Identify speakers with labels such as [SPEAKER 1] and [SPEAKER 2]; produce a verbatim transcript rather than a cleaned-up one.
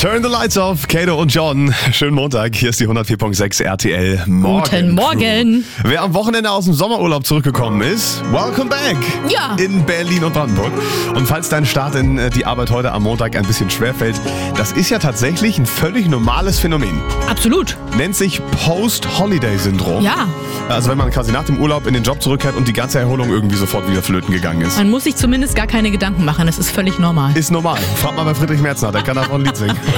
[SPEAKER 1] Turn the lights off, Kato und John. Schönen Montag, hier ist die hundertvier Komma sechs R T L Morgen.
[SPEAKER 2] Guten Morgen.
[SPEAKER 1] Wer am Wochenende aus dem Sommerurlaub zurückgekommen ist, welcome back.
[SPEAKER 2] Ja.
[SPEAKER 1] In Berlin und Brandenburg. Und falls dein Start in die Arbeit heute am Montag ein bisschen schwerfällt, das ist ja tatsächlich ein völlig normales Phänomen.
[SPEAKER 2] Absolut.
[SPEAKER 1] Nennt sich Post-Holiday-Syndrom.
[SPEAKER 2] Ja.
[SPEAKER 1] Also wenn man quasi nach dem Urlaub in den Job zurückkehrt und die ganze Erholung irgendwie sofort wieder flöten gegangen ist.
[SPEAKER 2] Man muss sich zumindest gar keine Gedanken machen. Das ist völlig normal.
[SPEAKER 1] Ist normal. Frag mal bei Friedrich Merz nach, der kann davon ein Lied singen.